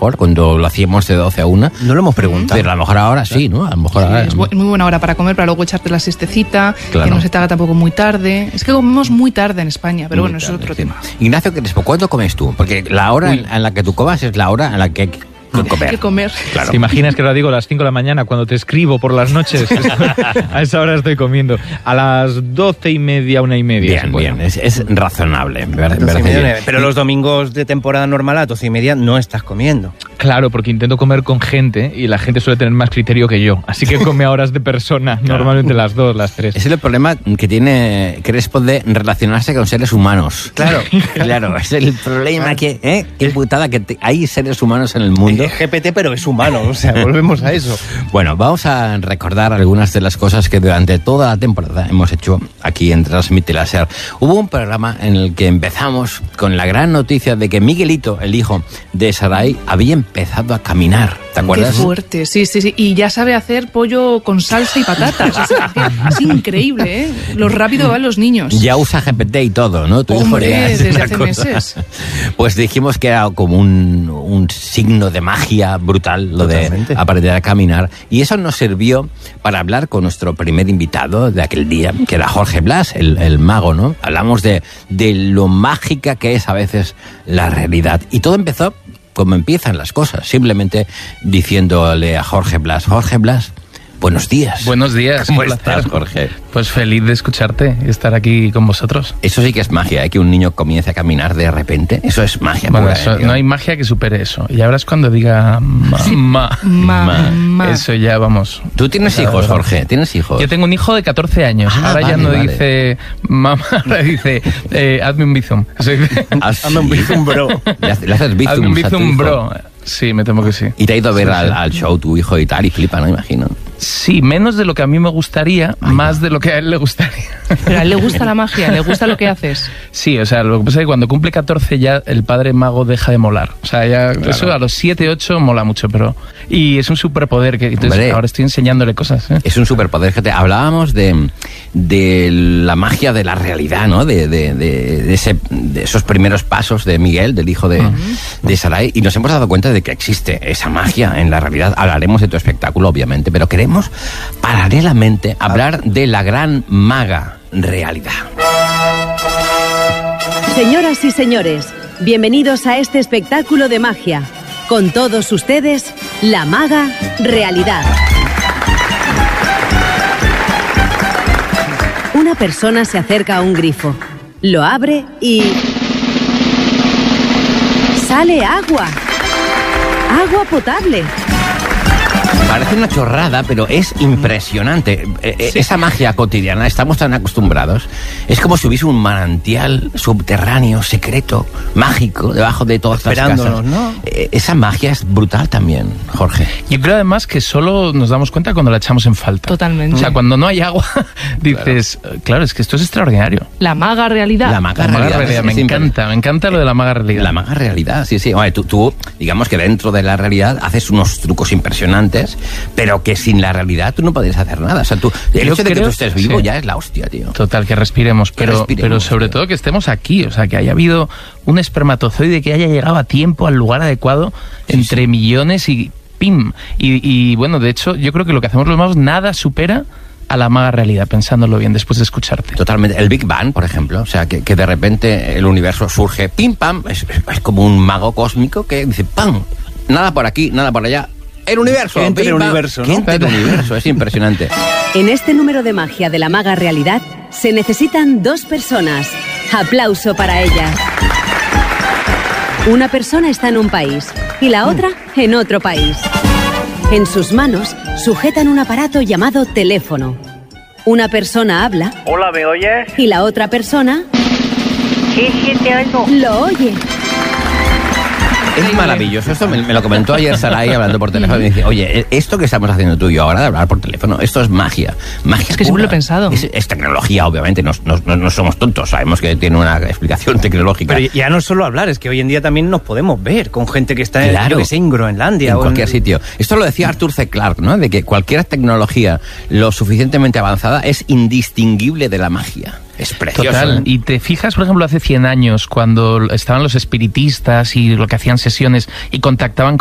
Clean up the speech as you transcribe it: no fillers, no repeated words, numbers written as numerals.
mejor cuando lo hacíamos de 12 a 1. No lo hemos preguntado. Pero a lo mejor ahora sí, ¿no? A lo mejor ahora... Es muy buena hora para comer, para luego echarte la siestecita, Claro. que no se te haga tampoco muy tarde. Es que comemos muy tarde en España, pero bueno, eso es otro tema. Ignacio Crespo, ¿cuándo comes tú? Porque la hora en la que tú comas es la hora en la que hay que comer. Hay que comer. Claro. ¿Te imaginas que ahora digo a las 5 de la mañana cuando te escribo por las noches? A esa hora estoy comiendo. A las 12:30, 1:30. Bien, es razonable. Me parece 12:30, bien. pero los domingos de temporada normal a 12:30 no estás comiendo. Claro, porque intento comer con gente y la gente suele tener más criterio que yo. Así que come a horas de persona, normalmente las 2, las 3. Ese es el problema que tiene Crespo de relacionarse con seres humanos. Claro. Claro, es el problema que... Qué putada que hay seres humanos en el mundo. Es GPT, pero es humano, o sea, volvemos a eso. Bueno, vamos a recordar algunas de las cosas que durante toda la temporada hemos hecho aquí en Transmite la SER. Hubo un programa en el que empezamos con la gran noticia de que Miguelito, el hijo de Sarai, había empezado a caminar. ¿Te acuerdas? Qué fuerte, sí. Y ya sabe hacer pollo con salsa y patatas. O sea, es increíble, ¿eh? Lo rápido van los niños. Ya usa GPT y todo, ¿no? Tu Hombre, hijo ya es desde una hace cosa. meses. Pues dijimos que era como un signo de magia brutal lo Totalmente. de aprender a caminar. Y eso nos sirvió para hablar con nuestro primer invitado de aquel día, que era Jorge Blas, el mago, ¿no? Hablamos de lo mágica que es a veces la realidad. Y todo empezó como empiezan las cosas, simplemente diciéndole a Jorge Blas, buenos días. Buenos días. ¿Cómo un placer. estás, Jorge? Pues feliz de escucharte y estar aquí con vosotros. Eso sí que es magia, ¿eh? Que un niño comience a caminar de repente. Eso es magia. Bueno, pura, eso, tío. no hay magia que supere eso. Y ahora es cuando diga mamá. Mamá. Eso ya, vamos. ¿Tú tienes hijos, Jorge? ¿Tienes hijos? Yo tengo un hijo de 14 años. Ahora ya no dice mamá, ahora dice hazme un bizum. Hazme un bizum, bro. Le haces bizum Hazme un a tu bizum, hijo. bro. Sí, me temo que sí. Y te ha ido a ver Sí, sí. al show tu hijo y tal, y flipa, ¿no? Imagino. Sí, menos de lo que a mí me gustaría, más de lo que a él le gustaría. Pero a él le gusta la magia, le gusta lo que haces. Sí, o sea, lo que pasa es que cuando cumple 14 ya el padre mago deja de molar. O sea, ya eso a los 7, 8 mola mucho, pero... Y es un superpoder que entonces Hombre. ahora estoy enseñándole cosas, ¿eh? Es un superpoder. Fíjate, hablábamos de la magia de la realidad, ¿no? De esos primeros pasos de Miguel, del hijo de Sarai, y nos hemos dado cuenta de que existe esa magia en la realidad. Hablaremos de tu espectáculo, obviamente, pero queremos paralelamente hablar de la gran maga realidad. Señoras y señores, bienvenidos a este espectáculo de magia. Con todos ustedes, la maga realidad. Una persona se acerca a un grifo, lo abre y... ¡sale agua! ¡Agua potable! Parece una chorrada, pero es impresionante. Esa magia cotidiana, estamos tan acostumbrados. Es como si hubiese un manantial subterráneo, secreto, mágico, debajo de todas las casas. Esperándonos, ¿no? Esa magia es brutal también, Jorge. Yo creo además que solo nos damos cuenta cuando la echamos en falta. Totalmente. O sea, cuando no hay agua, dices, claro, es que esto es extraordinario. La maga realidad. La maga La maga realidad. realidad, me encanta lo de la maga realidad. La maga realidad, sí. Oye, tú, digamos que dentro de la realidad haces unos trucos impresionantes, pero que sin la realidad tú no podrías hacer nada. O sea, el hecho de que tú estés vivo ya es la hostia, tío. Total, que respiremos, pero sobre todo que estemos aquí, o sea, que haya habido un espermatozoide que haya llegado a tiempo al lugar adecuado entre millones y ¡pim! Y bueno, de hecho, yo creo que lo que hacemos los magos nada supera a la maga realidad, pensándolo bien después de escucharte. Totalmente. El Big Bang, por ejemplo, o sea, que de repente el universo surge, pim, pam, es como un mago cósmico que dice, pam, nada por aquí, nada por allá. El universo. Que entre el universo, ¿no? Que entre el universo, es impresionante. En este número de magia de la maga realidad se necesitan 2 personas. Aplauso para ellas. Una persona está en un país y la otra en otro país. En sus manos sujetan un aparato llamado teléfono. Una persona habla. Hola, ¿me oyes? Y la otra persona Sí, te oigo. lo oye. Es maravilloso. Esto me lo comentó ayer Sarai hablando por teléfono. Y me dice, oye, esto que estamos haciendo tú y yo ahora de hablar por teléfono, esto es magia. Magia Es que siempre lo he pensado. Es tecnología, obviamente. No somos tontos. Sabemos que tiene una explicación tecnológica. Pero ya no es solo hablar, es que hoy en día también nos podemos ver con gente que está Claro. yo que sé, en Groenlandia. En o cualquier sitio. Esto lo decía Arthur C. Clarke, ¿no? De que cualquier tecnología lo suficientemente avanzada es indistinguible de la magia. Es precioso. Total, ¿eh? y te fijas, por ejemplo, hace 100 años, cuando estaban los espiritistas y lo que hacían sesiones y contactaban